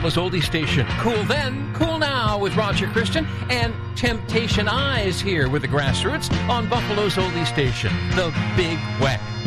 Buffalo's Oldie Station. Cool then, cool now with Roger Christian and Temptation Eyes here with the Grassroots on Buffalo's Oldie Station. The Big Wet.